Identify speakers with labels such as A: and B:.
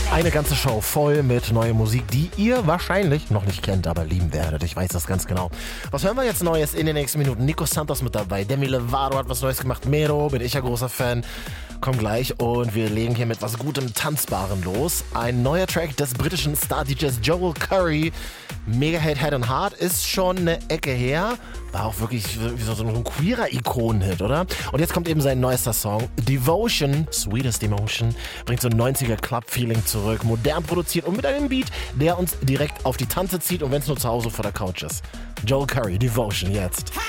A: Eine ganze Show voll mit neuer Musik, die ihr wahrscheinlich noch nicht kennt, aber lieben werdet. Ich weiß das ganz genau. Was hören wir jetzt Neues in den nächsten Minuten? Nico Santos mit dabei, Demi Lovato hat was Neues gemacht, Mero, bin ich ja großer Fan. Komm gleich und wir legen hier mit was Gutem, Tanzbaren los. Ein neuer Track des britischen Star-DJs Joel Curry. Mega Hit Head and Heart ist schon eine Ecke her. War auch wirklich wie so ein queerer Ikonen-Hit, oder? Und jetzt kommt eben sein neuester Song, Devotion, Sweetest Emotion, bringt so ein 90er Club-Feeling zurück, modern produziert und mit einem Beat, der uns direkt auf die Tanze zieht und wenn es nur zu Hause vor der Couch ist. Joel Curry, Devotion jetzt.